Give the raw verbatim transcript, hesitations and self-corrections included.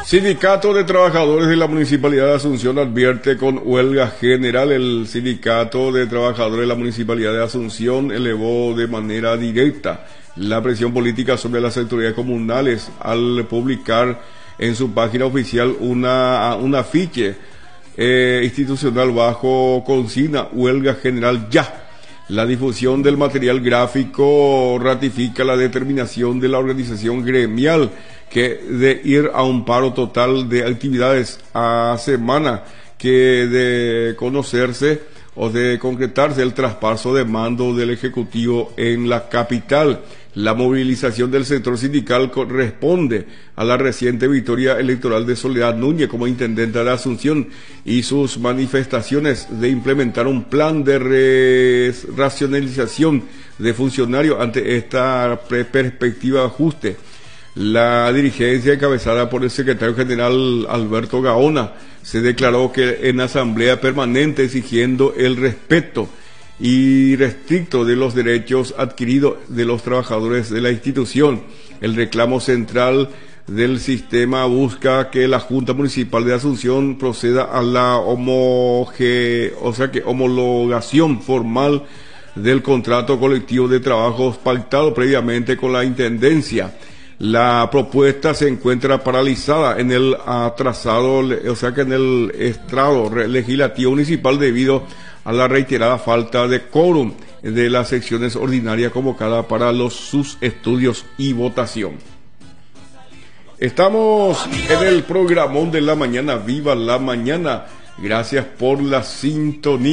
Sindicato de Trabajadores de la Municipalidad de Asunción advierte con huelga general. El Sindicato de Trabajadores de la Municipalidad de Asunción elevó de manera directa la presión política sobre las autoridades comunales al publicar en su página oficial una, un afiche eh, institucional bajo consigna huelga general ya. La difusión del material gráfico ratifica la determinación de la organización gremial que de ir a un paro total de actividades a semana que de conocerse o de concretarse el traspaso de mando del Ejecutivo en la capital. La movilización del sector sindical corresponde a la reciente victoria electoral de Soledad Núñez como intendenta de Asunción y sus manifestaciones de implementar un plan de racionalización de funcionarios ante esta perspectiva de ajuste. La dirigencia encabezada por el secretario general Alberto Gaona se declaró que en asamblea permanente exigiendo el respeto y restricto de los derechos adquiridos de los trabajadores de la institución. El reclamo central del sistema busca que la Junta Municipal de Asunción proceda a la homoge, o sea que homologación formal del contrato colectivo de trabajos pactado previamente con la Intendencia. La propuesta se encuentra paralizada en el atrasado, o sea que en el estrado legislativo municipal debido a la reiterada falta de quórum de las secciones ordinarias convocadas para los sus estudios y votación. Estamos en el programón de la mañana, viva la mañana. Gracias por la sintonía.